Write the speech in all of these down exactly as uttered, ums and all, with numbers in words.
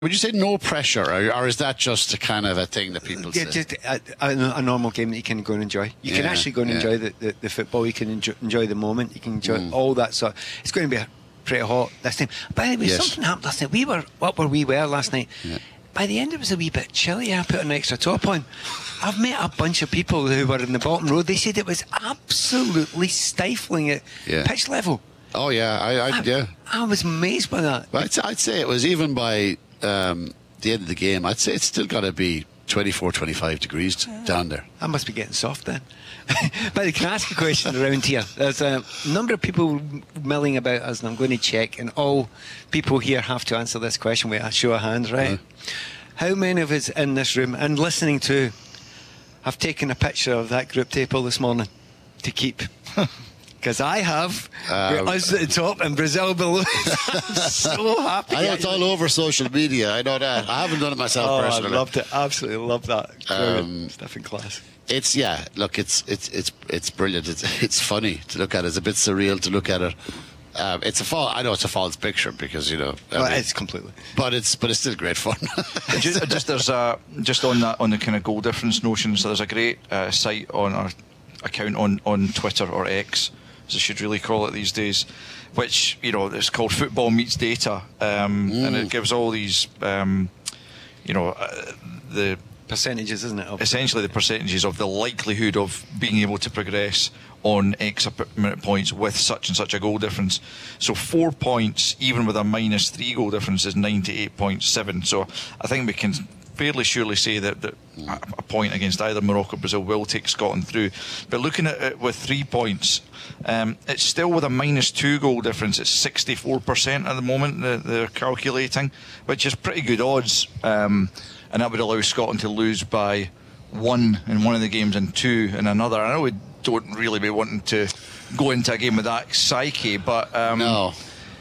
Would you say no pressure, or, or is that just a kind of a thing that people yeah, say? just a, a, a normal game that you can go and enjoy. You can Yeah, actually go and yeah. enjoy the, the, the football. You can enjoy, enjoy the moment. You can enjoy Mm. all that sort. It's going to be pretty hot this time. By the way, Yes. something happened last night. We were what were we were last night. Yeah. By the end, it was a wee bit chilly. I put an extra top on. I've met a bunch of people who were in the bottom row. They said it was absolutely stifling at Yeah. pitch level. Oh yeah, I, I, I, yeah. I was amazed by that. But I'd, I'd say it was even by um, the end of the game. I'd say it's still got to be twenty-four, twenty-five degrees t- down there. I must be getting soft then. But I can ask a question around here. There's a number of people milling about us, and I'm going to check, and all people here have to answer this question with a show of hands, right? Uh-huh. How many of us in this room and listening to have taken a picture of that group table this morning to keep? Because I have. Um, with us at the top and Brazil below. I'm so happy. I know it's all over social media. I know that. I haven't done it myself Oh, I personally. loved it. Absolutely loved that. Um, Stuff in class. It's yeah. Look, it's it's it's it's brilliant. It's it's funny to look at. It's a bit surreal to look at it. Um, it's a false. I know it's a false picture because you know. I Well, mean, it's completely. but it's but it's still great fun. just, just there's a just on that on the kind of goal difference notion. So there's a great uh, site on our account on on Twitter or X, as I should really call it these days, which you know it's called Football Meets Data, um, Mm. and it gives all these um, you know uh, the Percentages, isn't it? Of essentially the percentages of the likelihood of being able to progress on X minute points with such and such a goal difference. So four points, even with a minus three goal difference, is ninety-eight point seven. So I think we can fairly surely say that, that a, a point against either Morocco or Brazil will take Scotland through. But looking at it with three points, um, it's still with a minus two goal difference. It's sixty-four percent at the moment that they're calculating, which is pretty good odds. Um, and that would allow Scotland to lose by one in one of the games and two in another. I know we don't really be wanting to go into a game with that psyche, but um, no,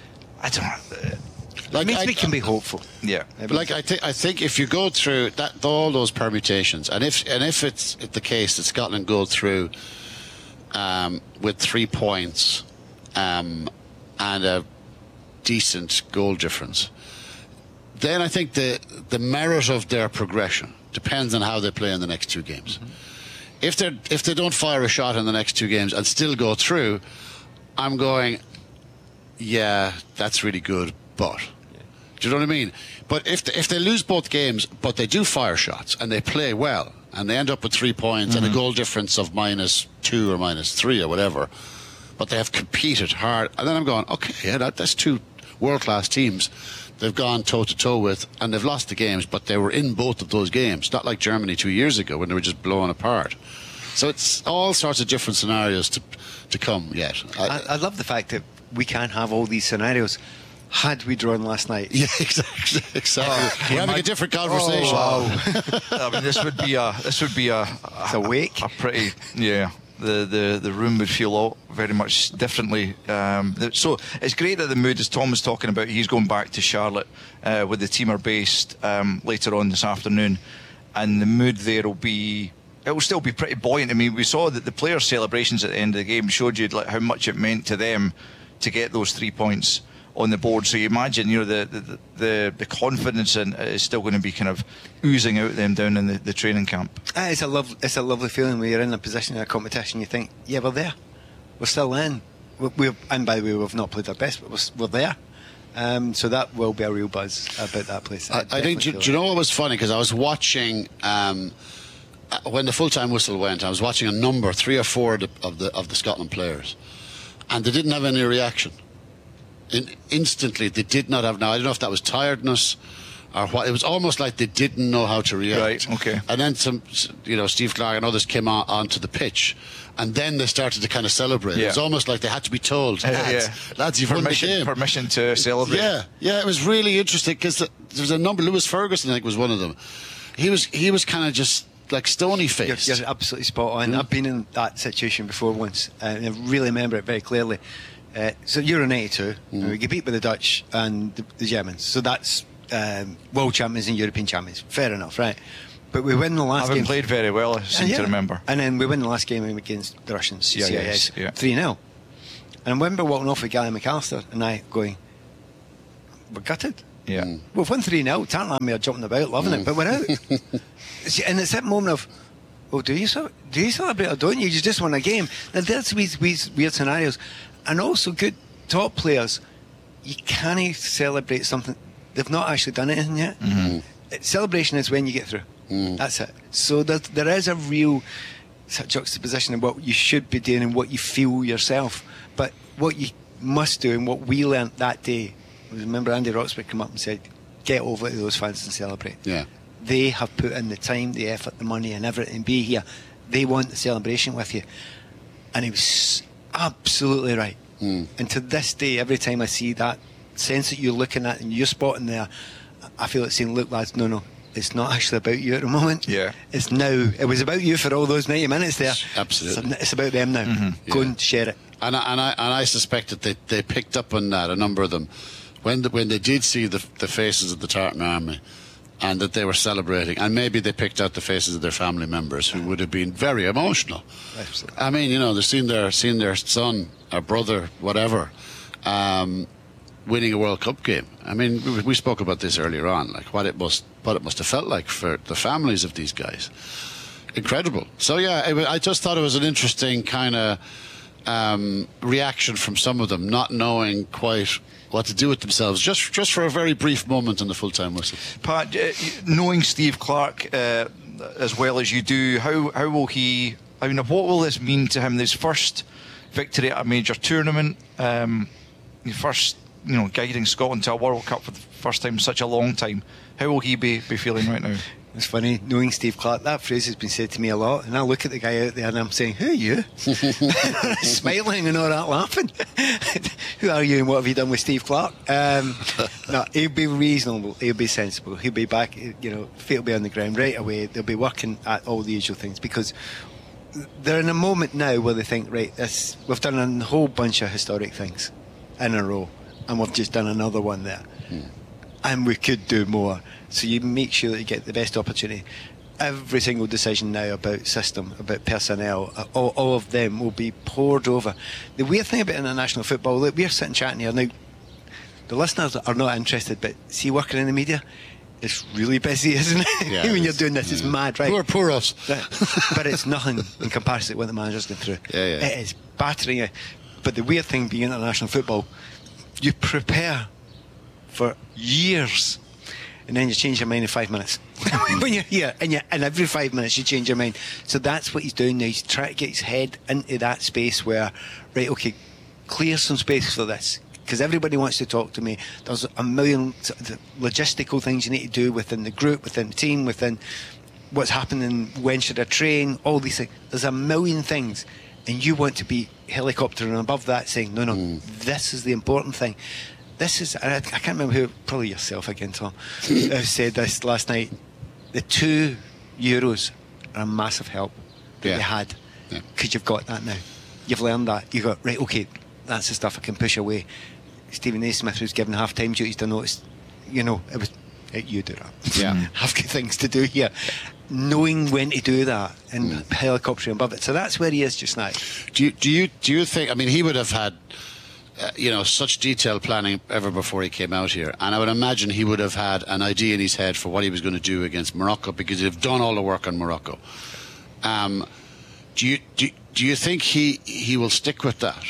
I don't know. like it means I, we can be hopeful. Yeah, But like I think, I think if you go through that, all those permutations, and if and if it's the case that Scotland go through um, with three points um, and a decent goal difference, then I think the the merit of their progression depends on how they play in the next two games. Mm-hmm. If they if they don't fire a shot in the next two games and still go through, I'm going, yeah, that's really good, but. Do you know what I mean? But if they, if they lose both games, but they do fire shots and they play well, and they end up with three points Mm-hmm. and a goal difference of minus two or minus three or whatever, but they have competed hard, and then I'm going, okay, yeah, that, that's two world-class teams they've gone toe-to-toe with, and they've lost the games, but they were in both of those games, not like Germany two years ago when they were just blowing apart. So it's all sorts of different scenarios to to come yet. I, I, I love the fact that we can have all these scenarios. Had we drawn last night, yeah, exactly. exactly. Oh, We're having a different conversation. Oh, wow. I mean, this would be a this would be a it's a wake. a pretty yeah. The, the the room would feel all very much differently. Um, the, so it's great that the mood, as Tom was talking about, he's going back to Charlotte uh, with the team are based um, later on this afternoon, and the mood there will be. It will still be pretty buoyant. I mean, we saw that the players' celebrations at the end of the game showed you like how much it meant to them to get those three points on the board. So you imagine, you know, the the the, the confidence in, is still going to be kind of oozing out them down in the, the training camp. Ah, it's a love. It's a lovely feeling when you're in a position in a competition. You think, yeah, we're there. We're still in. We, we've, and by the way, we've not played our best, but we're, we're there. Um, so that will be a real buzz about that place. I, I think. Do, do you know what was funny? Because I was watching um, when the full-time whistle went. I was watching a number, three or four of the of the, of the Scotland players, and they didn't have any reaction. In, instantly, they did not have. Now I don't know if that was tiredness or what. It was almost like they didn't know how to react. Right. Okay. And then some, you know, Steve Clark and others came on onto the pitch, and then they started to kind of celebrate. Yeah. It was almost like they had to be told, Uh, lads, yeah. lads, you've won the permission, game. permission to celebrate. Yeah, yeah, it was really interesting because there was a number. Lewis Ferguson, I think, was one of them. He was he was kind of just like stony faced. You're, you're absolutely spot on. Mm. I've been in that situation before once, uh, and I really remember it very clearly. Uh, so Euro ninety-two, Mm. we get beat by the Dutch and the, the Germans. So that's um, world champions and European champions. Fair enough, right? But we win the I last haven't game. played very well, I seem Yeah. to remember. And then we win the last game against the Russians, Yeah, C I S, yes, yeah. three nil. And I remember walking off with Gary McAllister and I going, we're gutted. Yeah. Mm. We've won three nil. Tartan Army are jumping about, loving it, but we're out. See, and it's that moment of, well, do you ce- do you celebrate or don't you? You just won a game. Now, there's these weird, weird scenarios. And also good top players, you can't celebrate something. They've not actually done anything yet. Mm-hmm. Celebration is when you get through. Mm. That's it. So there, there is a real sort of juxtaposition of what you should be doing and what you feel yourself. But what you must do and what we learnt that day, remember Andy Roxburgh came up and said, get over to those fans and celebrate. Yeah. They have put in the time, the effort, the money and everything to be here. They want the celebration with you. And he was absolutely right. Mm. And to this day, every time I see that sense that you're looking at and you're spotting there, I feel like saying, look lads, no, no, it's not actually about you at the moment. Yeah. It's now. It was about you for all those ninety minutes there. Absolutely. It's, it's about them now. Mm-hmm. Go yeah. and share it. And I, and I and I suspect that they, they picked up on that, a number of them, when the, when they did see the the faces of the Tartan Army, and that they were celebrating, and maybe they picked out the faces of their family members who would have been very emotional. Absolutely. I mean, you know, they've seen their seen their son or brother, whatever, um, winning a World Cup game. I mean, we, we spoke about this earlier on, like what it must what it must have felt like for the families of these guys. Incredible. So yeah, it, I just thought it was an interesting kind of um, reaction from some of them, not knowing quite what to do with themselves, just just for a very brief moment in the full-time whistle. Pat, uh, knowing Steve Clarke uh, as well as you do, how how will he? I mean, what will this mean to him? His first victory at a major tournament, um, his first, you know, guiding Scotland to a World Cup for the first time in such a long time. How will he be be feeling right now? It's funny, knowing Steve Clarke, that phrase has been said to me a lot, and I look at the guy out there and I'm saying, who are you? Smiling and all that, laughing. Who are you and what have you done with Steve Clarke? Um, no, he'll be reasonable, he'll be sensible, he'll be back, you know, feet will be on the ground right away, they'll be working at all the usual things, because they're in a moment now where they think, right, this, we've done a whole bunch of historic things in a row, and we've just done another one there. Hmm. And we could do more. So you make sure that you get the best opportunity. Every single decision now about system, about personnel, all, all of them will be poured over. The weird thing about international football, look, we're sitting chatting here now, the listeners are not interested, but see, working in the media, it's really busy, isn't it? Yeah, when you're doing this, it's mad, right? Poor, poor us. But it's nothing in comparison to what the manager's going through. Yeah, yeah. It is battering it. But the weird thing being international football, you prepare for years and then you change your mind in five minutes when you're here, and, you, and every five minutes you change your mind. So that's what he's doing now. He's trying to get his head into that space where, right, okay, clear some space for this, because everybody wants to talk to me. There's a million logistical things you need to do within the group, within the team, within what's happening, when should I train, all these things. There's a million things, and you want to be helicoptering above that, saying, no, no, mm. this is the important thing. This is, I, I can't remember who, probably yourself again, Tom, uh, said this last night. The two Euros are a massive help that yeah. you had, because yeah. you've got that now. You've learned that. You've got, right, okay, that's the stuff I can push away. Stephen A. Smith was given half-time duties to notice, you know, it was, hey, you do that. Yeah. I've got things to do here. Knowing when to do that and mm. helicoptering above it. So that's where he is just now. Do you, do you, do you think, I mean, he would have had, Uh, you know, such detailed planning ever before he came out here, and I would imagine he would have had an idea in his head for what he was going to do against Morocco, because he'd have done all the work on Morocco. Um, do you do, do you think he he will stick with that?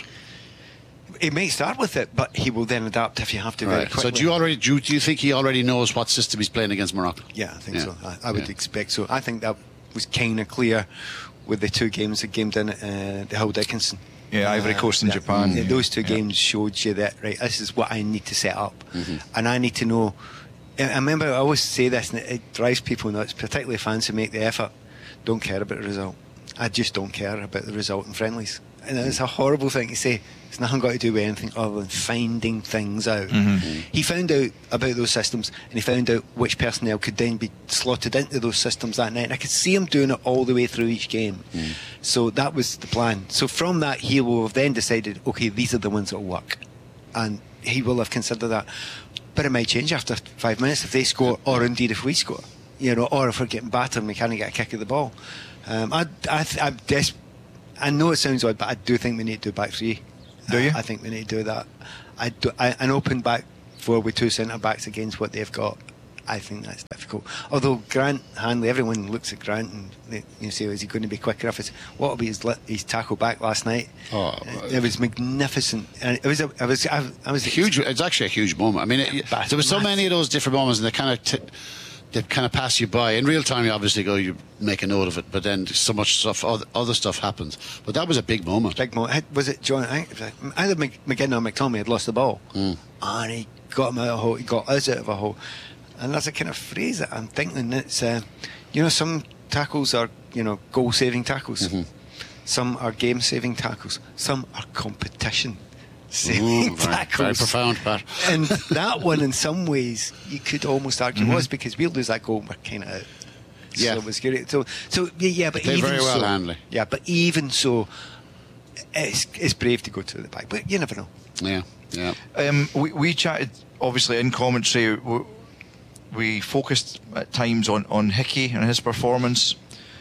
He may start with it, but he will then adapt if you have to. Very Right. quickly. So do you already do you, do you think he already knows what system he's playing against Morocco? Yeah, I think Yeah. so. I, I would Yeah. expect so. I think that was kind of clear with the two games that came down at uh, the Hull Dickinson. Yeah, Ivory Coast and yeah, Japan. yeah, those two Yeah. games showed you that, right, this is what I need to set up. Mm-hmm. And I need to know. I remember I always say this, and it, it drives people nuts, particularly fans who make the effort, don't care about the result. I just don't care about the result in friendlies. And it's a horrible thing to say. It's nothing got to do with anything other than finding things out. Mm-hmm. He found out about those systems, and he found out which personnel could then be slotted into those systems that night. And I could see him doing it all the way through each game. Mm. So that was the plan. So from that, he will have then decided, okay, these are the ones that will work. And he will have considered that. But it might change after five minutes if they score, or indeed if we score. You know, or if we're getting battered and we can't get a kick of the ball. Um, I, I, I'm des- I know it sounds odd, but I do think we need to do back three. Do you? Uh, I think we need to do that. I do, I, an open back four with two centre backs against what they've got. I think that's difficult. Although Grant Hanley, everyone looks at Grant and they, you say, is he going to be quick enough? It's, what will be his, his tackle back last night? Oh, it, it was magnificent, and it was. A, I was. I, I was huge. It's actually a huge moment. I mean, it, yeah, there were so many of those different moments, and they kind of. T- They kind of pass you by. In real time, you obviously go, you make a note of it, but then so much stuff, other, other stuff happens. But that was a big moment. Big moment. Was it John? I think it was like, either McGinn or McTominay had lost the ball, mm. and he got him out of a hole. He got us out of a hole, and that's a kind of phrase that I'm thinking. It's uh, you know, some tackles are you know goal-saving tackles, mm-hmm. some are game-saving tackles, some are competition. Saving Ooh, very, tackles. very profound, Pat. And that one, in some ways, you could almost argue mm-hmm. was because we'll lose that goal and we're kind of out. Yeah. So it was good. So, so yeah, yeah, but They even very well, so, Hanley. yeah, but even so, it's it's brave to go to the back, but you never know. Yeah, yeah. Um, we, we chatted, obviously, in commentary. We, we focused at times on, on Hickey and his performance.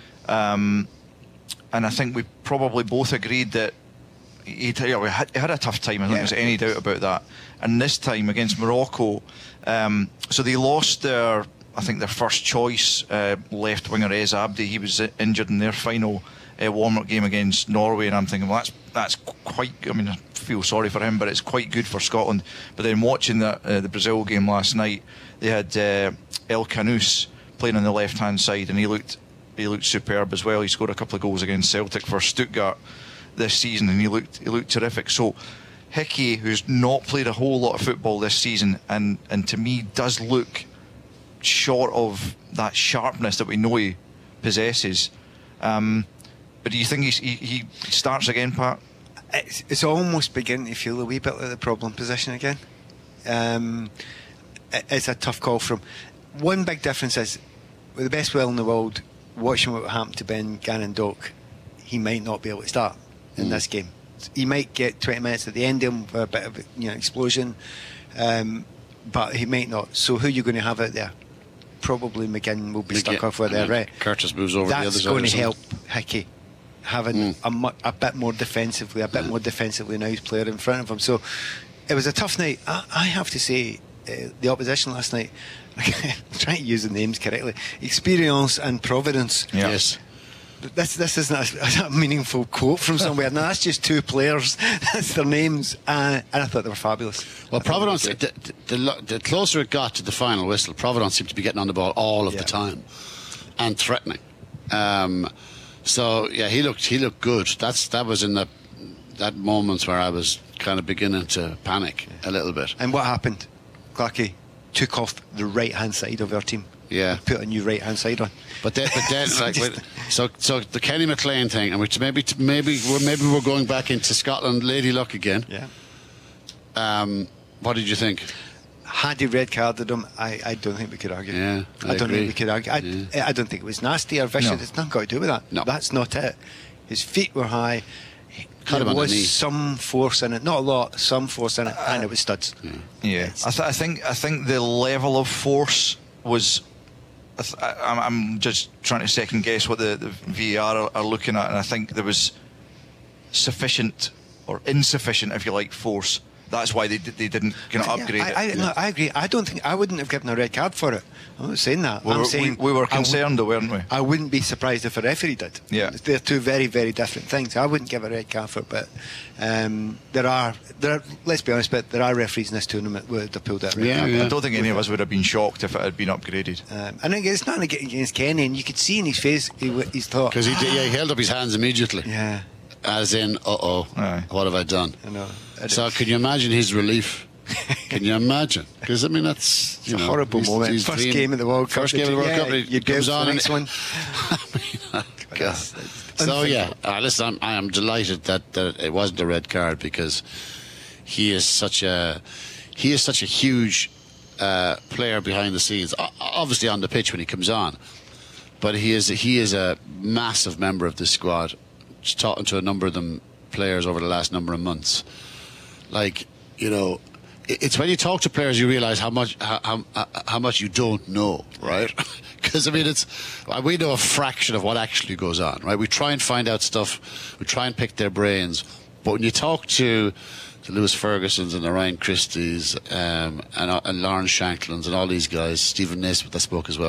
Um, and I think we probably both agreed that he, he, had, he had a tough time. I don't Yeah. think there's any doubt about that. And this time against Morocco, um, so they lost their, I think, their first choice uh, left winger, Ez Abdi. He was injured in their final uh, warm-up game against Norway, and I'm thinking, well, that's that's quite. I mean, I feel sorry for him, but it's quite good for Scotland. But then watching the uh, the Brazil game last night, they had uh, El Canus playing on the left-hand side, and he looked he looked superb as well. He scored a couple of goals against Celtic for Stuttgart this season, and he looked he looked terrific. So Hickey, who's not played a whole lot of football this season, and and to me does look short of that sharpness that we know he possesses. Um, but do you think he's, he he starts again, Pat? It's, it's almost beginning to feel a wee bit like the problem position again. Um, it, it's a tough call from. One big difference is, with the best will in the world, watching what happened to Ben Gannon-Doak, he might not be able to start in mm. this game. He might get twenty minutes at the end of him for a bit of you know explosion, um, but he might not. So who are you going to have out there? Probably McGinn will be McGinn, stuck off with their right. Curtis moves over That's the other side. going to help Hickey having mm. a, mu- a bit more defensively, a bit yeah. more defensively nice player in front of him. So it was a tough night. I, I have to say, uh, the opposition last night. I'm trying to use the names correctly. Experience and Providence. Yeah. Yes. This this isn't a, a meaningful quote from somewhere. No, that's just two players. That's their names, uh, and I thought they were fabulous. Well, Providence, the, the, the closer it got to the final whistle, Providence seemed to be getting on the ball all of yeah. the time and threatening. Um, so yeah, he looked he looked good. That's that was in the that moment where I was kind of beginning to panic a little bit. And what happened? Clarkey took off the right hand side of our team. Yeah, and put a new right hand side on. But then, but then, like, with, so so the Kenny McLean thing, and which maybe maybe we're maybe we're going back into Scotland Lady Luck again. Yeah. Um, what did you think? Had he red carded him, I, I don't think we could argue. Yeah, I, I don't agree. think we could argue. I, yeah. I don't think it was nasty or vicious. No. It's nothing got to do with that. No, that's not it. His feet were high. Cut there him was on the knee. some force in it, not a lot, some force in it, uh, and it was studs. Yeah, yeah. I, th- I think I think the level of force was. I th- I, I'm just trying to second guess what the, the V A R are, are looking at, and I think there was sufficient or insufficient, if you like, force. That's why they they didn't kind of upgrade yeah, I, I, it. no, I agree. I don't think I wouldn't have given a red card for it. I'm not saying that. We I'm were, saying we, we were I would- concerned, though, weren't we? I wouldn't be surprised if a referee did. Yeah. They're two very, very different things. I wouldn't give a red card for it, but um, there are, there are, let's be honest, but there are referees in this tournament who would have pulled that red Yeah, card. yeah. I don't think any of us would have been shocked if it had been upgraded. Um, and again, it's not against Kenny, and you could see in his face, he, w- he's thought. because he did, yeah, he held up his hands immediately, Yeah, as in, uh oh, Aye. what have I done? I know. It So is. can you imagine his relief? Can you imagine? Because I mean, that's you It's a know, horrible he's- moment. he's First dream- game of the World Cup. First game of the World Yeah, Cup. and you He go comes for the on and next one. I mean, oh, God. It's- it's So yeah, unthinkable. uh, listen, I'm, I am delighted that, that it wasn't a red card because he is such a he is such a huge uh, player behind the scenes. O- Obviously on the pitch when he comes on, but he is he is a massive member of this squad. Just talking to a number of them players over the last number of months, like you know. It's when you talk to players you realise how much how, how, how much you don't know, right? Because I mean, it's we know a fraction of what actually goes on, right? We try and find out stuff, we try and pick their brains, but when you talk to the Lewis Fergusons and the Ryan Christies, um, and, uh, and Lawrence Shanklands and all these guys, Stephen Naismith I spoke as well.